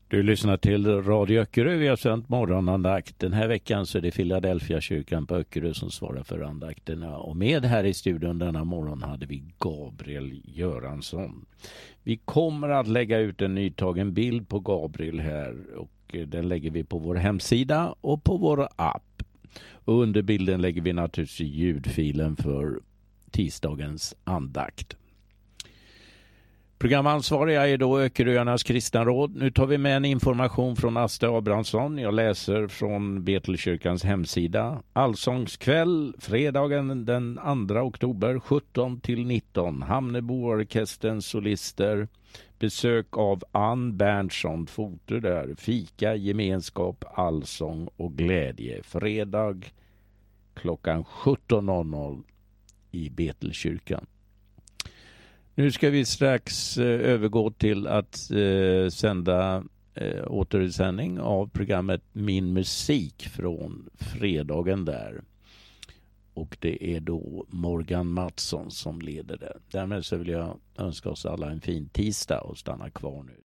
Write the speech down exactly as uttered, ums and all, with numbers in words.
Du lyssnar till Radio Öckerö. Vi har sänt morgonandakt. Den här veckan så är det Philadelphia kyrkan på Öckerö som svarar för andakterna. Och med här i studion denna morgon hade vi Gabriel Göransson. Vi kommer att lägga ut en nytagen bild på Gabriel här. Och den lägger vi på vår hemsida och på vår app. Och under bilden lägger vi naturligtvis ljudfilen för tisdagens andakt. Programansvariga är då Öckeröarnas kristna råd. Nu tar vi med en information från Asta Abrahamsson. Jag läser från Betelkyrkans hemsida. Allsångskväll fredagen den andra oktober sjutton till nitton. Hamneboorkesterns solister. Besök av Ann Berntsson, foto där. Fika, gemenskap, allsång och glädje. Fredag klockan sjutton i Betelkyrkan. Nu ska vi strax eh, övergå till att eh, sända eh, återsändning av programmet Min musik från fredagen där. Och det är då Morgan Mattsson som leder det. Därmed så vill jag önska oss alla en fin tisdag och stanna kvar nu.